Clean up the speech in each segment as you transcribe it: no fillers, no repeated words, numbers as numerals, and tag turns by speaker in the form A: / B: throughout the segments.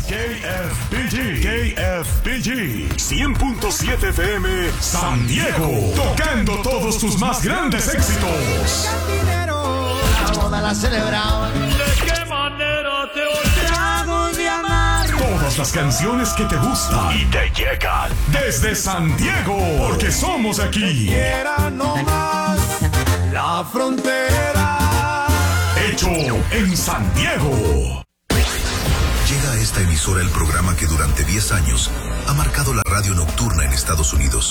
A: KFBG 100.7 FM San Diego, tocando todos tus más grandes éxitos.
B: La boda la celebraban.
C: ¿De qué manera te olvidado de amar?
A: Todas las canciones que te gustan y te llegan desde San Diego, porque somos aquí.
B: Era nomás la frontera.
A: Hecho en San Diego.
D: Llega a esta emisora el programa que durante 10 años ha marcado la radio nocturna en Estados Unidos.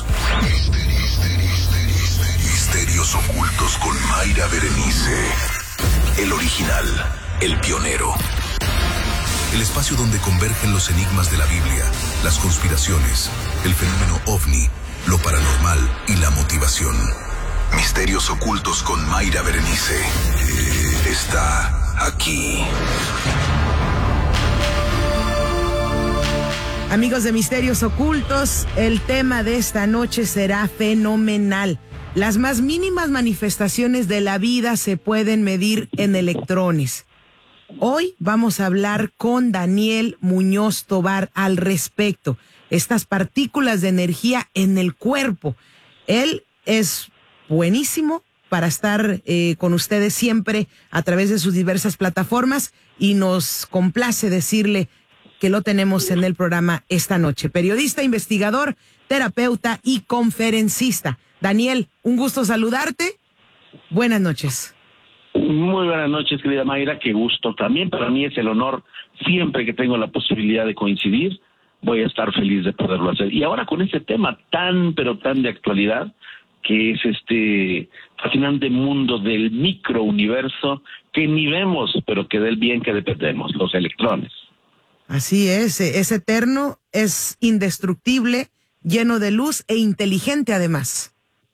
D: Misterios ocultos con Mayra Berenice. El original, el pionero. El espacio donde convergen los enigmas de la Biblia, las conspiraciones, el fenómeno ovni, lo paranormal y la motivación. Misterios ocultos con Mayra Berenice. Está aquí.
E: Amigos de Misterios Ocultos, el tema de esta noche será fenomenal. Las más mínimas manifestaciones de la vida se pueden medir en electrones. Hoy vamos a hablar con Daniel Muñoz Tovar al respecto. Estas partículas de energía en el cuerpo. Él es buenísimo para estar con ustedes siempre a través de sus diversas plataformas y nos complace decirle que lo tenemos en el programa esta noche. Periodista, investigador, terapeuta y conferencista. Daniel, un gusto saludarte. Buenas noches.
F: Muy buenas noches, querida Mayra. Qué gusto. También para mí es el honor. Siempre que tengo la posibilidad de coincidir, voy a estar feliz de poderlo hacer. Y ahora con este tema tan, pero tan de actualidad, que es este fascinante mundo del microuniverso que ni vemos, pero que del bien que dependemos, los electrones.
E: Así es eterno, es indestructible, lleno de luz e inteligente además.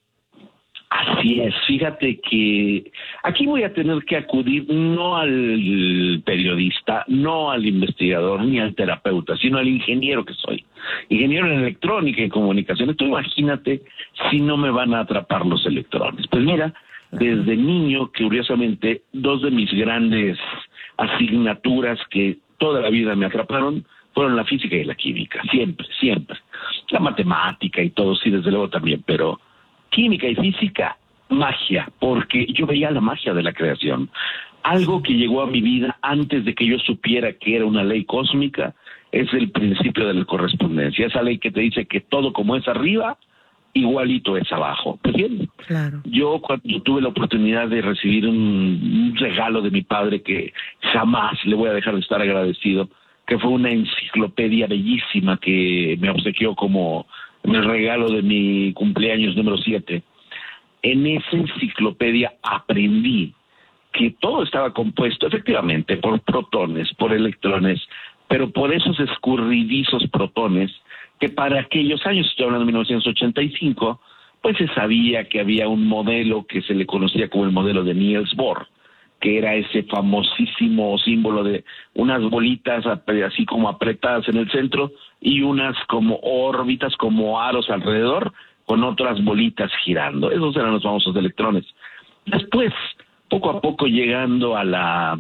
F: Así es, fíjate que aquí voy a tener que acudir no al periodista, no al investigador, ni al terapeuta, sino al ingeniero que soy. Ingeniero en electrónica y comunicaciones. Tú imagínate si no me van a atrapar los electrones. Pues mira, desde niño, curiosamente, dos de mis grandes asignaturas que toda la vida me atraparon fueron la física y la química, siempre, siempre. La matemática y todo, sí, desde luego también, pero química y física, magia, porque yo veía la magia de la creación. Algo que llegó a mi vida antes de que yo supiera que era una ley cósmica es el principio de la correspondencia, esa ley que te dice que todo como es arriba, igualito es abajo. Pues bien,
E: claro.
F: Yo cuando tuve la oportunidad de recibir un regalo de mi padre que jamás le voy a dejar de estar agradecido, que fue una enciclopedia bellísima que me obsequió como el regalo de mi cumpleaños número 7. En esa enciclopedia aprendí que todo estaba compuesto efectivamente por protones, por electrones, pero por esos escurridizos protones que para aquellos años, estoy hablando de 1985, pues se sabía que había un modelo que se le conocía como el modelo de Niels Bohr, que era ese famosísimo símbolo de unas bolitas así como apretadas en el centro y unas como órbitas, como aros alrededor, con otras bolitas girando. Esos eran los famosos electrones. Después, poco a poco, llegando a la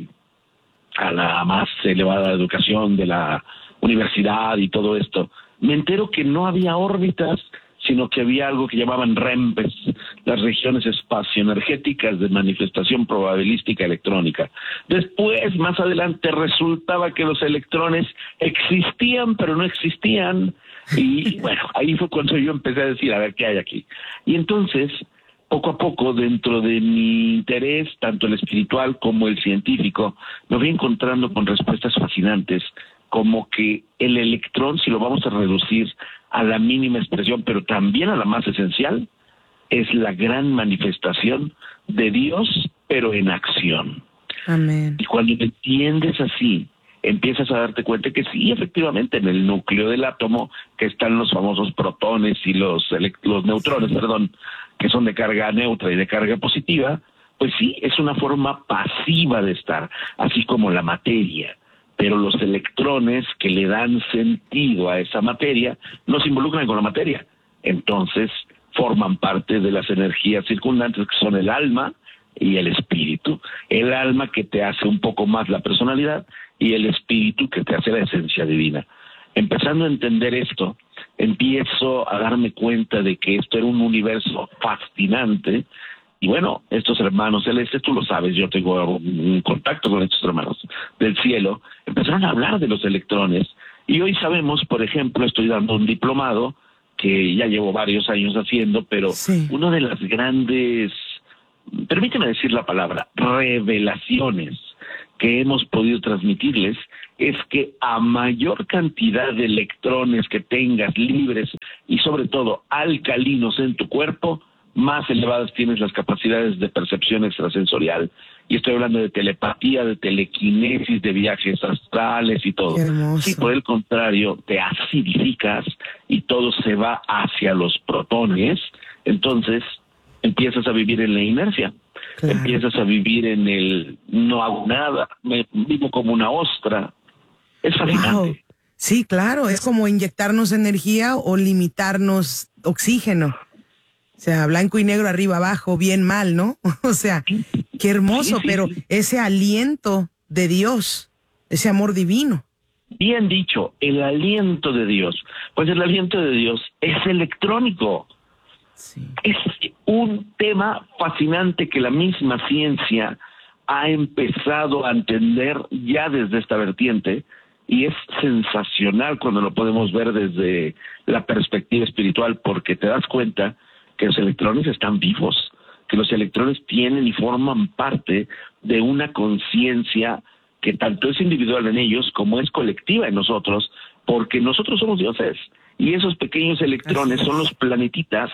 F: más elevada educación de la universidad y todo esto, me entero que no había órbitas, sino que había algo que llamaban REMPes, las regiones espacioenergéticas de manifestación probabilística electrónica. Después, más adelante, resultaba que los electrones existían, pero no existían. Y bueno, ahí fue cuando yo empecé a decir, a ver qué hay aquí. Y entonces, poco a poco, dentro de mi interés, tanto el espiritual como el científico, me voy encontrando con respuestas fascinantes, como que el electrón, si lo vamos a reducir a la mínima expresión, pero también a la más esencial, es la gran manifestación de Dios, pero en acción.
E: Amén.
F: Y cuando me entiendes así, empiezas a darte cuenta que sí, efectivamente, en el núcleo del átomo, que están los famosos protones y los neutrones, que son de carga neutra y de carga positiva, pues sí, es una forma pasiva de estar, así como la materia. Pero los electrones que le dan sentido a esa materia no se involucran con la materia. Entonces forman parte de las energías circundantes, que son el alma, y el espíritu. El alma que te hace un poco más la personalidad y el espíritu que te hace la esencia divina. Empezando a entender esto, empiezo a darme cuenta de que esto era un universo fascinante. Y bueno, estos hermanos celestes, tú lo sabes, yo tengo un contacto con estos hermanos del cielo, empezaron a hablar de los electrones. Y hoy sabemos, por ejemplo, estoy dando un diplomado que ya llevo varios años haciendo, pero
E: sí,
F: una de las grandes, permíteme decir la palabra, revelaciones que hemos podido transmitirles es que a mayor cantidad de electrones que tengas libres y sobre todo alcalinos en tu cuerpo, más elevadas tienes las capacidades de percepción extrasensorial. Y estoy hablando de telepatía, de telequinesis, de viajes astrales y todo. Si por el contrario te acidificas y todo se va hacia los protones, entonces empiezas a vivir en la inercia. Claro. Empiezas a vivir en el no hago nada, me vivo como una ostra. Es fascinante.
E: Wow. Sí, claro, es como inyectarnos energía o limitarnos oxígeno. O sea, blanco y negro, arriba, abajo, bien, mal, ¿no? O sea, qué hermoso, sí, pero ese aliento de Dios, ese amor divino.
F: Bien dicho, el aliento de Dios. Pues el aliento de Dios es electrónico. Sí. Es un tema fascinante que la misma ciencia ha empezado a entender ya desde esta vertiente, y es sensacional cuando lo podemos ver desde la perspectiva espiritual, porque te das cuenta que los electrones están vivos, que los electrones tienen y forman parte de una conciencia que tanto es individual en ellos como es colectiva en nosotros, porque nosotros somos dioses, y esos pequeños electrones son los planetitas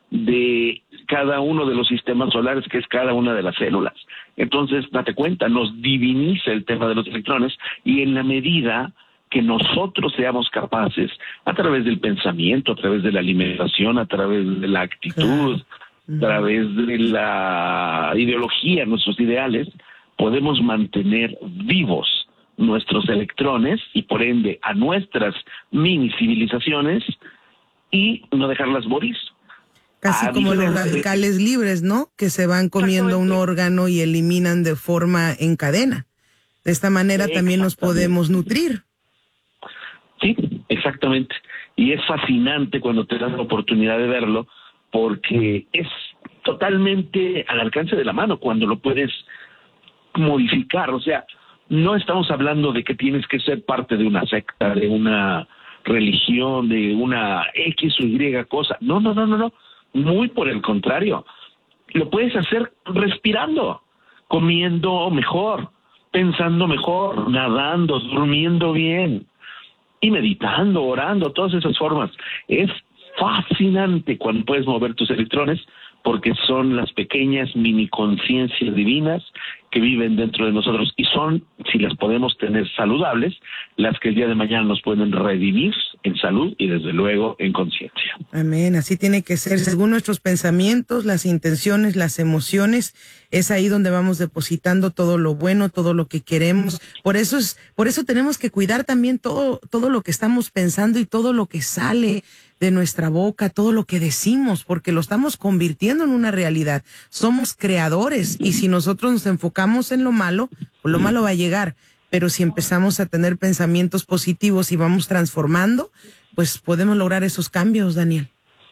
F: de cada uno de los sistemas solares, que es cada una de las células. Entonces, date cuenta, nos diviniza el tema de los electrones, y en la medida que nosotros seamos capaces, a través del pensamiento, a través de la alimentación, a través de la actitud, a través de la ideología, nuestros ideales, podemos mantener vivos nuestros electrones y por ende a nuestras mini civilizaciones y no dejarlas morir.
E: Casi como los radicales libres, ¿no? Que se van comiendo un órgano y eliminan de forma en cadena. De esta manera también nos podemos nutrir.
F: Sí, exactamente. Y es fascinante cuando te das la oportunidad de verlo, porque es totalmente al alcance de la mano cuando lo puedes modificar. O sea, no estamos hablando de que tienes que ser parte de una secta, de una religión, de una X o Y cosa. No. Muy por el contrario. Lo puedes hacer respirando, comiendo mejor, pensando mejor, nadando, durmiendo bien y meditando, orando, todas esas formas. Es fascinante cuando puedes mover tus electrones, porque son las pequeñas mini conciencias divinas que viven dentro de nosotros y son, si las podemos tener saludables, las que el día de mañana nos pueden redimir en salud y desde luego en conciencia.
E: Amén, así tiene que ser. Según nuestros pensamientos, las intenciones, las emociones, es ahí donde vamos depositando todo lo bueno, todo lo que queremos. Por eso tenemos que cuidar también todo lo que estamos pensando y todo lo que sale de nuestra boca, todo lo que decimos, porque lo estamos convirtiendo en una realidad. Somos creadores y si nosotros nos enfocamos en lo malo, pues lo malo va a llegar. Pero si empezamos a tener pensamientos positivos y vamos transformando, pues podemos lograr esos cambios, Daniel.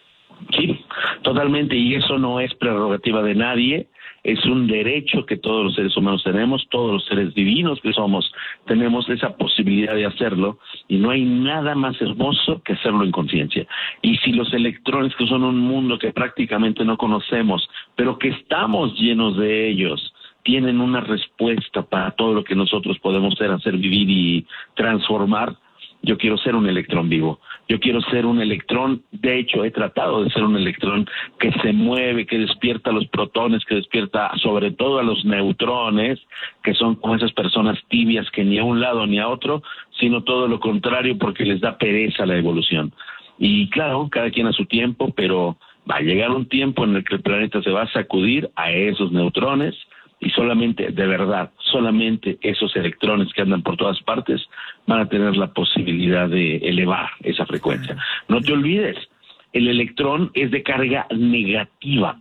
F: Sí, totalmente, y eso no es prerrogativa de nadie. Es un derecho que todos los seres humanos tenemos, todos los seres divinos que somos, tenemos esa posibilidad de hacerlo, y no hay nada más hermoso que hacerlo en conciencia. Y si los electrones, que son un mundo que prácticamente no conocemos, pero que estamos llenos de ellos, tienen una respuesta para todo lo que nosotros podemos hacer vivir y transformar, yo quiero ser un electrón vivo. Yo quiero ser un electrón, de hecho he tratado de ser un electrón que se mueve, que despierta a los protones, que despierta sobre todo a los neutrones, que son como esas personas tibias que ni a un lado ni a otro, sino todo lo contrario, porque les da pereza la evolución. Y claro, cada quien a su tiempo, pero va a llegar un tiempo en el que el planeta se va a sacudir a esos neutrones, y solamente, de verdad, solamente esos electrones que andan por todas partes van a tener la posibilidad de elevar esa frecuencia. No te olvides, el electrón es de carga negativa,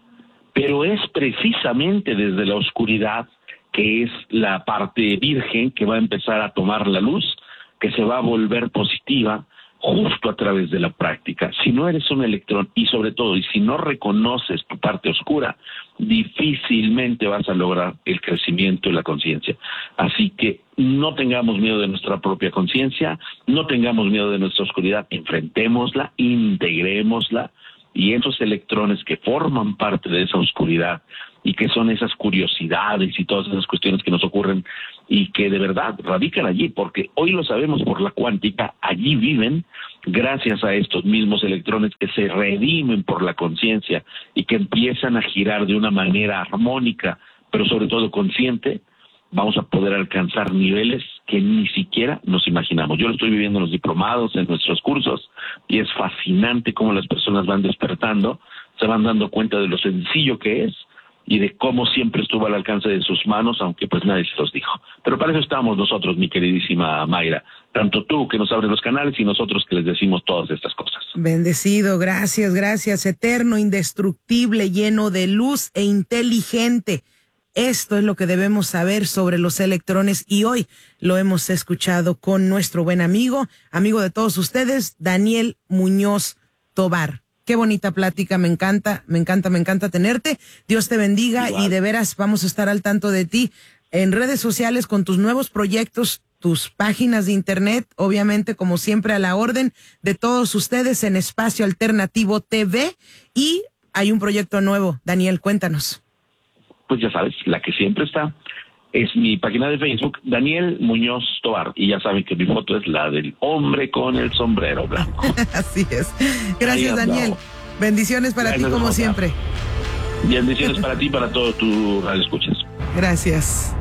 F: pero es precisamente desde la oscuridad, que es la parte virgen que va a empezar a tomar la luz, que se va a volver positiva justo a través de la práctica. Si no eres un electrón y sobre todo, y si no reconoces tu parte oscura, difícilmente vas a lograr el crecimiento y la conciencia. Así que no tengamos miedo de nuestra propia conciencia, no tengamos miedo de nuestra oscuridad, enfrentémosla, integrémosla, y esos electrones que forman parte de esa oscuridad y que son esas curiosidades y todas esas cuestiones que nos ocurren y que de verdad radican allí, porque hoy lo sabemos por la cuántica, allí viven gracias a estos mismos electrones que se redimen por la conciencia y que empiezan a girar de una manera armónica, pero sobre todo consciente. Vamos a poder alcanzar niveles que ni siquiera nos imaginamos. Yo lo estoy viviendo en los diplomados, en nuestros cursos, y es fascinante cómo las personas van despertando, se van dando cuenta de lo sencillo que es y de cómo siempre estuvo al alcance de sus manos, aunque pues nadie se los dijo. Pero para eso estamos nosotros, mi queridísima Mayra, tanto tú que nos abres los canales y nosotros que les decimos todas estas cosas.
E: Bendecido, gracias, eterno, indestructible, lleno de luz e inteligente. Esto es lo que debemos saber sobre los electrones y hoy lo hemos escuchado con nuestro buen amigo de todos ustedes, Daniel Muñoz Tovar. Qué bonita plática, me encanta tenerte. Dios te bendiga. Igual. Y de veras vamos a estar al tanto de ti en redes sociales con tus nuevos proyectos, tus páginas de internet, obviamente como siempre a la orden de todos ustedes en Espacio Alternativo TV. Y hay un proyecto nuevo, Daniel, cuéntanos.
F: Pues ya sabes, la que siempre está es mi página de Facebook, Daniel Muñoz Tovar, y ya saben que mi foto es la del hombre con el sombrero blanco.
E: Así es. Gracias, Daniel. Bendiciones para ti como siempre.
F: Bendiciones para ti y para todos tus radioescuchas.
E: Gracias.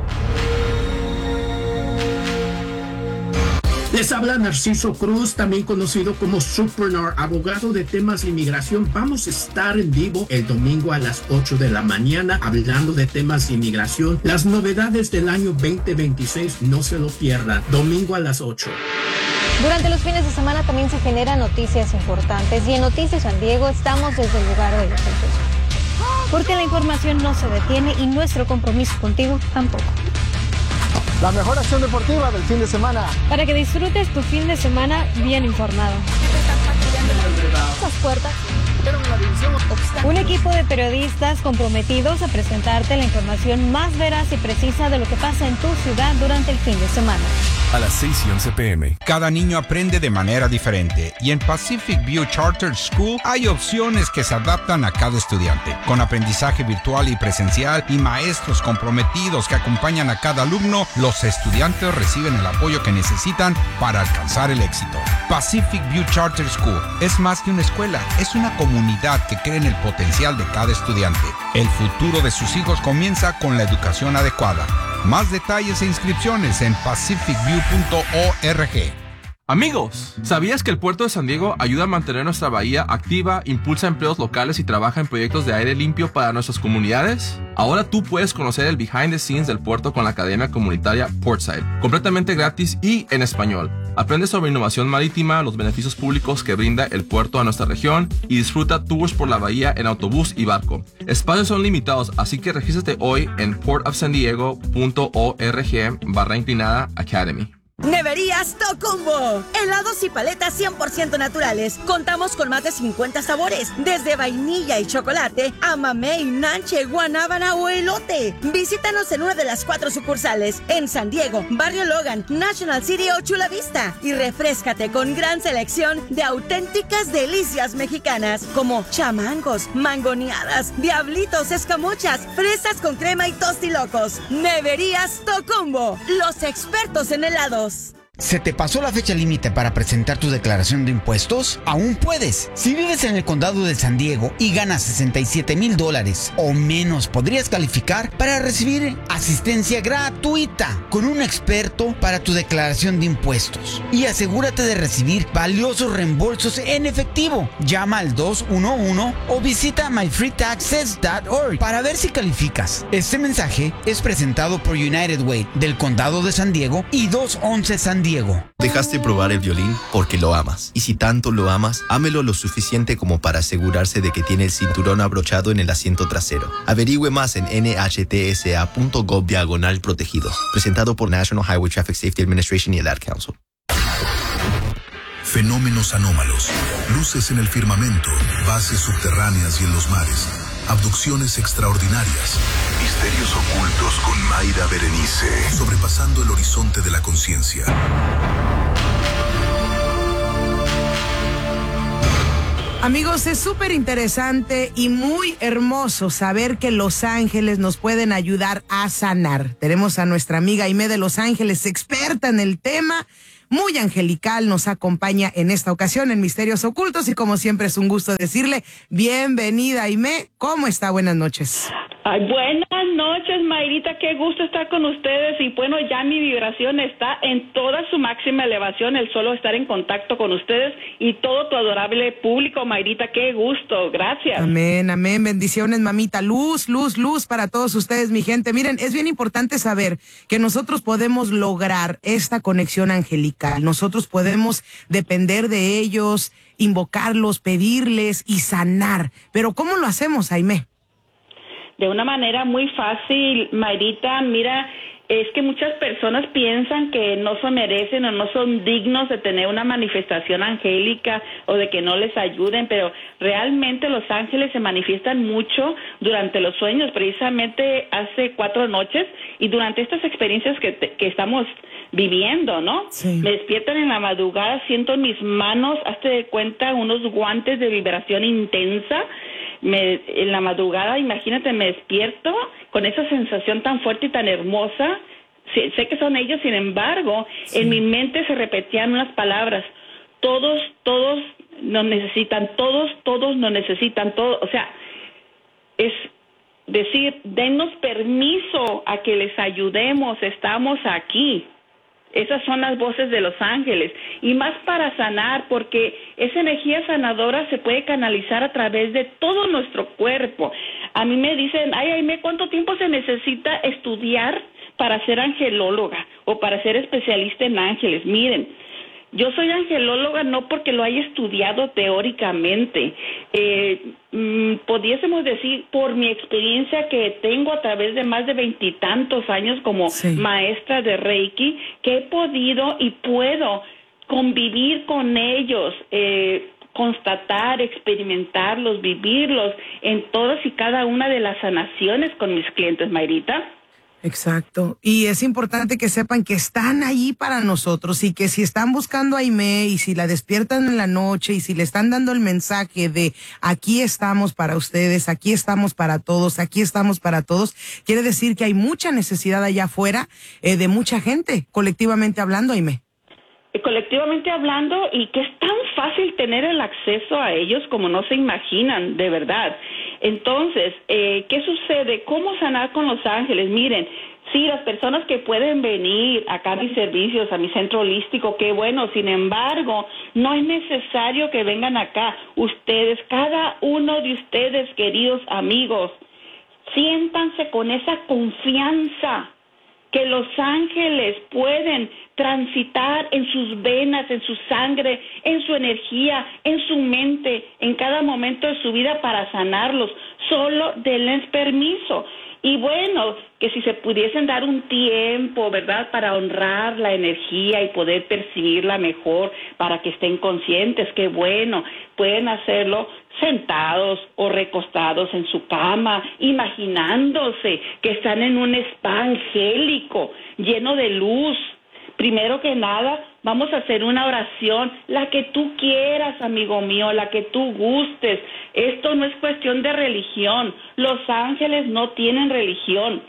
G: Les habla Narciso Cruz, también conocido como Supernor, abogado de temas de inmigración. Vamos a estar en vivo el domingo a las 8 de la mañana hablando de temas de inmigración. Las novedades del año 2026, no se lo pierdan. Domingo a las 8.
H: Durante los fines de semana también se generan noticias importantes y en Noticias San Diego estamos desde el lugar de los hechos. Porque la información no se detiene y nuestro compromiso contigo tampoco.
I: La mejor acción deportiva del fin de semana.
H: Para que disfrutes tu fin de semana bien informado. Las puertas. Un equipo de periodistas comprometidos a presentarte la información más veraz y precisa de lo que pasa en tu ciudad durante el fin de semana.
J: A las 6:11 p.m.
K: Cada niño aprende de manera diferente y en Pacific View Charter School hay opciones que se adaptan a cada estudiante. Con aprendizaje virtual y presencial y maestros comprometidos que acompañan a cada alumno, los estudiantes reciben el apoyo que necesitan para alcanzar el éxito. Pacific View Charter School es más que una escuela, es una comunidad que cree en el potencial de cada estudiante. El futuro de sus hijos comienza con la educación adecuada. Más detalles e inscripciones en pacificview.org.
L: Amigos, ¿sabías que el puerto de San Diego ayuda a mantener nuestra bahía activa, impulsa empleos locales y trabaja en proyectos de aire limpio para nuestras comunidades? Ahora tú puedes conocer el behind the scenes del puerto con la Academia Comunitaria Portside, completamente gratis y en español. Aprende sobre innovación marítima, los beneficios públicos que brinda el puerto a nuestra región y disfruta tours por la bahía en autobús y barco. Espacios son limitados, así que regístrate hoy en portofsandiego.org/academy.
M: Neverías Tocumbo. Helados y paletas 100% naturales. Contamos con más de 50 sabores, desde vainilla y chocolate a mamey, nanche, guanábana o elote. Visítanos en una de las 4 sucursales en San Diego, Barrio Logan, National City o Chula Vista y refréscate con gran selección de auténticas delicias mexicanas como chamangos, mangoneadas, diablitos, escamochas, fresas con crema y tostilocos. Neverías Tocumbo, los expertos en helados.
N: ¿Se te pasó la fecha límite para presentar tu declaración de impuestos? Aún puedes. Si vives en el condado de San Diego y ganas $67,000 o menos, podrías calificar para recibir asistencia gratuita con un experto para tu declaración de impuestos. Y asegúrate de recibir valiosos reembolsos en efectivo. Llama al 211 o visita myfreetaxes.org para ver si calificas. Este mensaje es presentado por United Way del condado de San Diego y 211 San Diego. Diego.
O: Dejaste probar el violín porque lo amas. Y si tanto lo amas, ámelo lo suficiente como para asegurarse de que tiene el cinturón abrochado en el asiento trasero. Averigüe más en nhtsa.gov/protegidos. Presentado por National Highway Traffic Safety Administration y el Ad Council.
D: Fenómenos anómalos, luces en el firmamento, bases subterráneas y en los mares, abducciones extraordinarias, misterios ocultos con Mayra Berenice, sobrepasando el horizonte de la conciencia.
E: Amigos, es súper interesante y muy hermoso saber que los ángeles nos pueden ayudar a sanar. Tenemos a nuestra amiga Aimé de Los Ángeles, experta en el tema, muy angelical, nos acompaña en esta ocasión en Misterios Ocultos y como siempre es un gusto decirle bienvenida, Aimé. ¿Cómo está? Buenas noches.
P: Ay, buenas noches, Mayrita, qué gusto estar con ustedes y bueno, ya mi vibración está en toda su máxima elevación, el solo estar en contacto con ustedes y todo tu adorable público, Mayrita, qué gusto, gracias.
E: Amén, amén, bendiciones, mamita, luz, luz, luz para todos ustedes, mi gente. Miren, es bien importante saber que nosotros podemos lograr esta conexión angelical, nosotros podemos depender de ellos, invocarlos, pedirles y sanar, pero ¿cómo lo hacemos, Aimé?
P: De una manera muy fácil, Mayrita, mira, es que muchas personas piensan que no se merecen o no son dignos de tener una manifestación angélica o de que no les ayuden, pero realmente los ángeles se manifiestan mucho durante los sueños, precisamente hace 4 noches y durante estas experiencias que estamos viviendo, ¿no? Sí. Me despiertan en la madrugada, siento en mis manos, hazte de cuenta, unos guantes de vibración intensa. En la madrugada, imagínate, me despierto con esa sensación tan fuerte y tan hermosa. Sé que son ellos, sin embargo, sí, en mi mente se repetían unas palabras. Todos nos necesitan, todos nos necesitan, todos. O sea, es decir, dennos permiso a que les ayudemos, estamos aquí. Esas son las voces de los ángeles, y más para sanar, porque esa energía sanadora se puede canalizar a través de todo nuestro cuerpo. A mí me dicen, Aimé, ¿cuánto tiempo se necesita estudiar para ser angelóloga o para ser especialista en ángeles? Miren, yo soy angelóloga no porque lo haya estudiado teóricamente, pudiésemos decir por mi experiencia que tengo a través de más de 20 y tantos años como maestra de Reiki, que he podido y puedo convivir con ellos, constatar, experimentarlos, vivirlos en todas y cada una de las sanaciones con mis clientes, Mayrita.
E: Exacto. Y es importante que sepan que están ahí para nosotros y que si están buscando a Aimé y si la despiertan en la noche y si le están dando el mensaje de aquí estamos para ustedes, aquí estamos para todos, aquí estamos para todos, quiere decir que hay mucha necesidad allá afuera de mucha gente, colectivamente hablando, Aimé.
P: Colectivamente hablando, y que es tan fácil tener el acceso a ellos como no se imaginan, de verdad. Entonces, ¿qué sucede? ¿Cómo sanar con los ángeles? Miren, sí, las personas que pueden venir acá a mis servicios, a mi centro holístico, qué bueno. Sin embargo, no es necesario que vengan acá. Ustedes, cada uno de ustedes, queridos amigos, siéntanse con esa confianza que los ángeles pueden transitar en sus venas, en su sangre, en su energía, en su mente, en cada momento de su vida para sanarlos. Solo denles permiso. Y bueno, que si se pudiesen dar un tiempo, ¿verdad?, para honrar la energía y poder percibirla mejor, para que estén conscientes, qué bueno, pueden hacerlo sentados o recostados en su cama, imaginándose que están en un spa angélico, lleno de luz. Primero que nada, vamos a hacer una oración, la que tú quieras, amigo mío, la que tú gustes. Esto no es cuestión de religión. Los ángeles no tienen religión.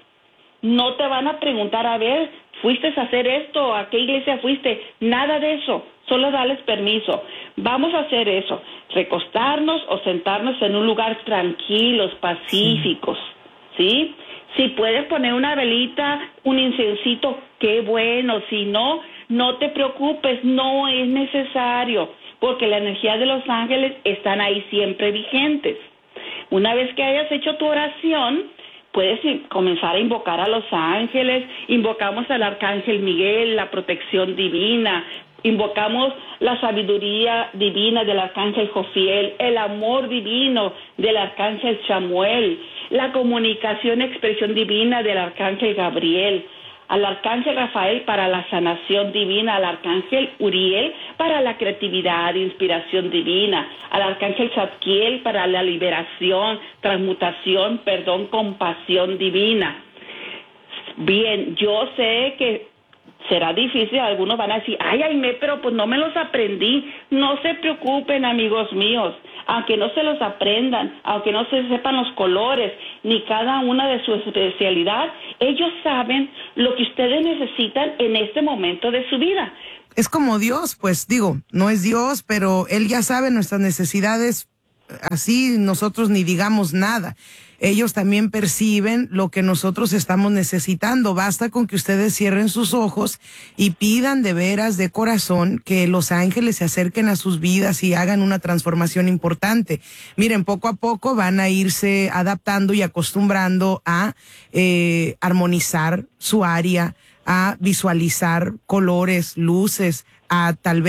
P: No te van a preguntar, a ver, ¿fuiste a hacer esto? ¿A qué iglesia fuiste? Nada de eso. Solo dales permiso. Vamos a hacer eso, recostarnos o sentarnos en un lugar tranquilos, pacíficos, ¿sí? Si puedes poner una velita, un incensito, qué bueno. Si no, no te preocupes, no es necesario, porque la energía de los ángeles están ahí siempre vigentes. Una vez que hayas hecho tu oración, puedes comenzar a invocar a los ángeles. Invocamos al arcángel Miguel, la protección divina. Invocamos la sabiduría divina del arcángel Jofiel, el amor divino del arcángel Samuel, la comunicación y expresión divina del arcángel Gabriel, al arcángel Rafael para la sanación divina, al arcángel Uriel para la creatividad e inspiración divina, al arcángel Zadkiel para la liberación, transmutación, perdón, compasión divina. Bien, yo sé que será difícil, algunos van a decir, ay, Aimee, pero pues no me los aprendí. No se preocupen, amigos míos, aunque no se los aprendan, aunque no se sepan los colores, ni cada una de su especialidad, ellos saben lo que ustedes necesitan en este momento de su vida.
E: Es como Dios, pues digo, no es Dios, pero Él ya sabe nuestras necesidades, así nosotros ni digamos nada. Ellos también perciben lo que nosotros estamos necesitando. Basta con que ustedes cierren sus ojos y pidan de veras, de corazón, que los ángeles se acerquen a sus vidas y hagan una transformación importante. Miren, poco a poco van a irse adaptando y acostumbrando a armonizar su área, a visualizar colores, luces, a tal vez